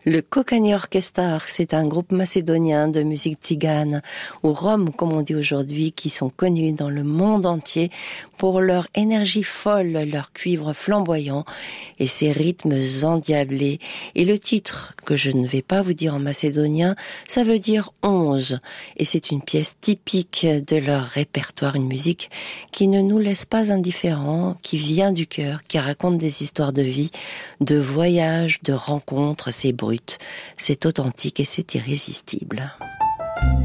Le Kokani Orchestra, c'est un groupe macédonien de musique tzigane, ou rom comme on dit aujourd'hui, qui sont connus dans le monde entier pour leur énergie folle, leur cuivre flamboyant et ses rythmes endiablés. Et le titre, que je ne vais pas vous dire en macédonien, ça veut dire 11. Et c'est une pièce typique de leur répertoire, une musique qui ne nous laisse pas indifférents, qui vient du cœur, qui raconte des histoires de vie, de voyages, de rencontres. C'est brut, c'est authentique et c'est irrésistible.